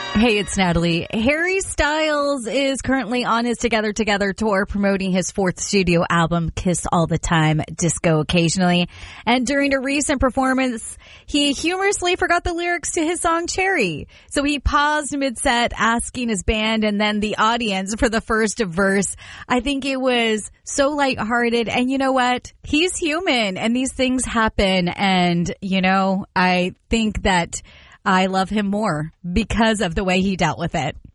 Hey, it's Natalie. Harry Styles is currently on his Together Together tour promoting his fourth studio album, Kiss All the Time, Disco Occasionally. And during a recent performance, he humorously forgot the lyrics to his song Cherry. So he paused mid-set asking his band and then the audience for the first verse. I think it was so lighthearted. And you know what? He's human and these things happen. And, you know, I think that I love him more because of the way he dealt with it.